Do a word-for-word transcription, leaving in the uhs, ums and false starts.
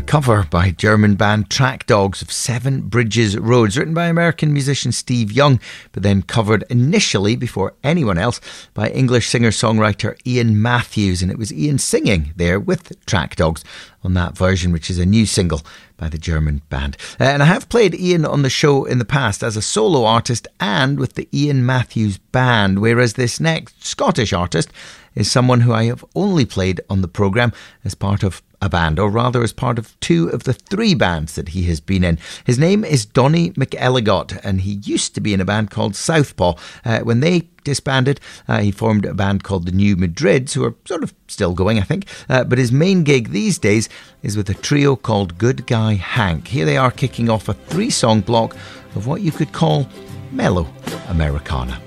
cover by German band Track Dogs of Seven Bridges Roads, written by American musician Steve Young, but then covered initially, before anyone else, by English singer-songwriter Ian Matthews. And it was Ian singing there with Track Dogs on that version, which is a new single by the German band. Uh, and I have played Ian on the show in the past as a solo artist and with the Ian Matthews Band, whereas this next Scottish artist is someone who I have only played on the programme as part of a band, or rather as part of two of the three bands that he has been in. His name is Donny McElligott, and he used to be in a band called Southpaw. Uh, when they disbanded, uh, he formed a band called the New Madrids, who are sort of still going, I think. Uh, but his main gig these days is with a trio called Good Guy Hank. Here they are kicking off a three-song block of what you could call mellow Americana.